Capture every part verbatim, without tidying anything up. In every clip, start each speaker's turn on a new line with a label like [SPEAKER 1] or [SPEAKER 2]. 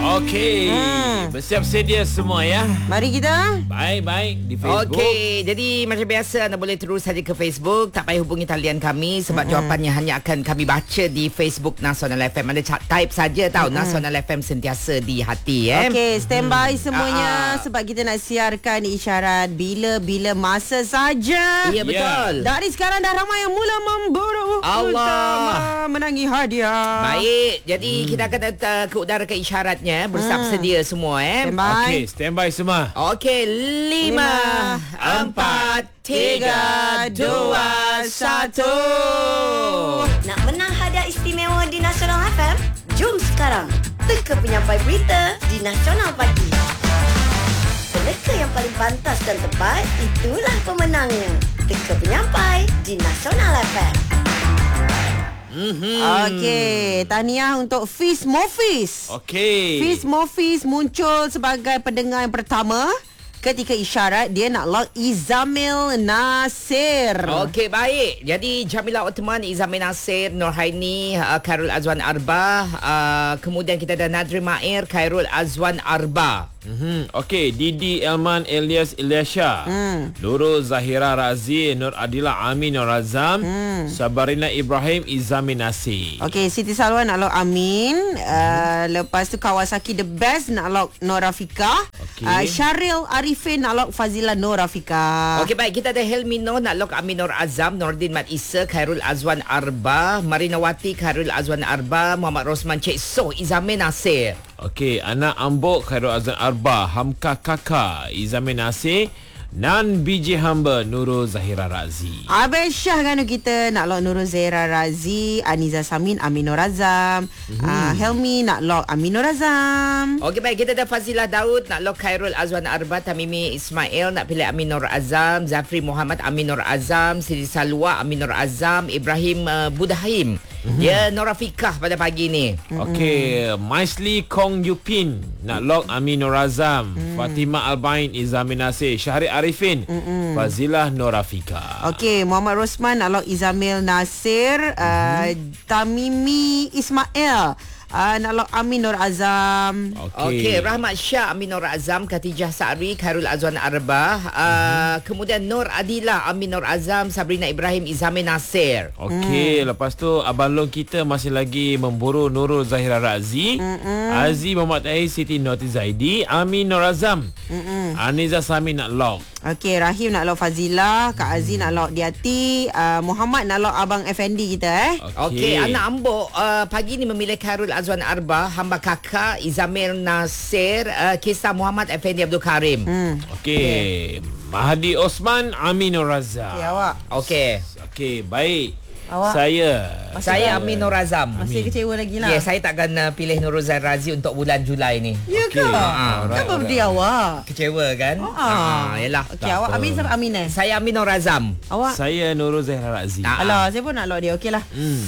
[SPEAKER 1] Okey, hmm. bersiap sedia semua ya.
[SPEAKER 2] Mari kita.
[SPEAKER 1] Baik-baik di Facebook.
[SPEAKER 3] Okey, jadi macam biasa anda boleh terus saja ke Facebook. Tak payah hubungi talian kami sebab mm-hmm. jawapannya hanya akan kami baca di Facebook Nasional F M. Anda type saja tahu mm-hmm. Nasional F M sentiasa di hati eh.
[SPEAKER 2] Okey, standby mm-hmm. semuanya
[SPEAKER 3] uh-uh.
[SPEAKER 2] sebab kita nak siarkan isyarat bila-bila masa saja.
[SPEAKER 3] Ya betul.
[SPEAKER 2] Dari sekarang dah ramai yang mula memburu
[SPEAKER 3] Allah
[SPEAKER 2] menangi hadiah.
[SPEAKER 3] Baik, jadi hmm. kita akan uh, ke udara ke isyaratnya. Bersiap hmm. sedia semua eh.
[SPEAKER 2] Standby.
[SPEAKER 1] Okey, standby semua.
[SPEAKER 3] Okey, lima, empat, tiga, dua, satu.
[SPEAKER 4] Nak menang hadiah istimewa di Nasional F M? Jom sekarang teka penyampai berita di Nasional Pagi. Peneka yang paling pantas dan tepat, itulah pemenangnya. Teka penyampai di Nasional F M.
[SPEAKER 2] Mm-hmm. Okey, tahniah untuk Fiz Mofis.
[SPEAKER 1] Okey.
[SPEAKER 2] Fiz Mofis muncul sebagai pendengar yang pertama ketika isyarat dia nak lock Izamil Nasir.
[SPEAKER 3] Okey, baik. Jadi Jamila Othman, Izamil Nasir, Nurhaini, uh, Khairul Azwan Arba, uh, kemudian kita ada Nadri Mair, Khairul Azwan Arba.
[SPEAKER 1] Mm-hmm. Okey, Didi Elman Elias Ilyasha, mm. Nurul Zahira Razi, Nur Adila Amin Nur Azam, mm. Sabarina Ibrahim, Izami Nasir.
[SPEAKER 2] Okey, Siti Salwa nak lock Amin, mm. uh, lepas tu Kawasaki The Best nak lock Nur Rafika, okay. uh, Syaril Arifin nak lock Fazila Nur Rafika.
[SPEAKER 3] Okey, baik, kita ada Helmi Noh nak lock Amin Nur Azam, Nordin Mat Isa, Khairul Azwan Arba, Marinawati, Khairul Azwan Arba, Muhammad Rosman Cik So, Izami Nasir.
[SPEAKER 1] Okey, anak Ambok, Khairul Azwan Arba, Hamka Kaka, Izami Nasir, Nan biji hamba, Nurul Zahira Razi.
[SPEAKER 2] Abang Syah kan kita nak lock Nurul Zahira Razi, Aniza Samin, Aminur Azam, mm-hmm. uh, Helmi nak lock Aminur Azam.
[SPEAKER 3] Okey, baik, kita ada Fazilah Daud nak lock Khairul Azwan Arba, Tamimi Ismail nak pilih Aminur Azam, Zafri Muhammad Aminur Azam, Siti Salwa Aminur Azam, Ibrahim uh, Budahim. Mm-hmm. Ya, Norafikah pada pagi ni.
[SPEAKER 1] Okey, Maisli Kong Yupin nak lock Aminur Azam, mm. Fatimah Albain, Izami Nasir, Syahri Arifin, mm-mm. Fazilah Norafika.
[SPEAKER 2] Okey, Muhammad Rosman nak lock Izamil Nasir, mm-hmm. uh, Tamimi Ismail Uh, nak lock Amin Nur Azam.
[SPEAKER 3] Okey, okay, Rahmat Syah Amin Nur Azam, Khatijah Sa'ri, Khairul Azwan Arba, uh, mm-hmm. kemudian Nur Adila Amin Nur Azam, Sabrina Ibrahim, Izami Nasir.
[SPEAKER 1] Okey, mm. lepas tu abang long kita masih lagi memburu Nurul Zahira Razi, mm-hmm. Aziz Muhammad Tahir, Siti Noti Zaidi, Amin Nur Azam, mm-hmm. Aniza Sami nak lock.
[SPEAKER 2] Okey, Rahim nak lock Fazilah, Kak Aziz nak lock Diati, uh, Muhammad nak lock Abang Effendi kita eh.
[SPEAKER 3] Okey, okay, anak Ambok uh, pagi ni memilih Khairul Azwan Arba, Hamba Kakak, Izamil Nasir, uh, Kisah Muhammad Effendi Abdul Karim. Hmm.
[SPEAKER 1] Okey, okay. Mahdi Osman, Aminur Razak.
[SPEAKER 2] Okey, awak.
[SPEAKER 3] Okey.
[SPEAKER 1] Okey, baik.
[SPEAKER 2] Awak?
[SPEAKER 1] Saya.
[SPEAKER 3] Masih saya Amin Nur Azam.
[SPEAKER 2] Masih kecewa lagi lah.
[SPEAKER 3] Ya, yeah, saya takkan uh, pilih Nurul Zahira Razi untuk bulan Julai ni.
[SPEAKER 2] Ya ke? Kenapa berdiri awak?
[SPEAKER 3] Kecewa kan?
[SPEAKER 2] Oh, ah.
[SPEAKER 3] Ah, yalah.
[SPEAKER 2] Okey, awak Amin sama Amin eh?
[SPEAKER 3] Saya Amin Nur Azam.
[SPEAKER 2] Awak?
[SPEAKER 1] Saya Nurul Zahira Razi.
[SPEAKER 2] Ah. Alah, saya pun nak lock dia. Okeylah. Hmm.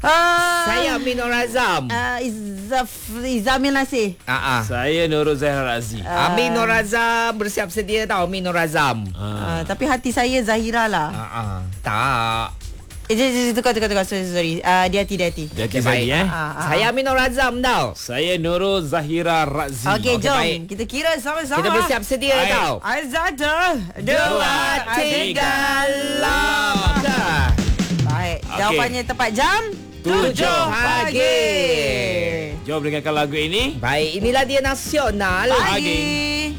[SPEAKER 3] Uh, saya Amin Nur Azam.
[SPEAKER 2] Uh, Izaf, Izamil Nasir.
[SPEAKER 3] Uh-uh.
[SPEAKER 1] Saya Nurul Zahira Razi.
[SPEAKER 3] Uh, Amin Nur Azam, bersiap sedia tau Amin Nur Azam.
[SPEAKER 1] Uh.
[SPEAKER 2] Uh, tapi hati saya Zahira lah.
[SPEAKER 3] Uh-uh. Tak.
[SPEAKER 2] Eh, tukar, tukar, tukar. Sorry, sorry. Uh, dia hati, dia hati.
[SPEAKER 1] Dia hati Zaidi eh.
[SPEAKER 2] Uh, uh.
[SPEAKER 3] Saya Amin Nur Azam tau.
[SPEAKER 1] Saya Nurul Zahira Razi.
[SPEAKER 2] Okey, okay, jom.
[SPEAKER 3] Baik.
[SPEAKER 2] Kita kira sama-sama.
[SPEAKER 3] Kita bersiap sedia baik. Tau.
[SPEAKER 2] Azada.
[SPEAKER 3] Dua, tiga, lock.
[SPEAKER 2] Baik. Okay. Jawapannya tepat jam tujuh pagi.
[SPEAKER 1] Jom dengarkan lagu ini.
[SPEAKER 3] Baik, inilah dia Nasional
[SPEAKER 2] Pagi.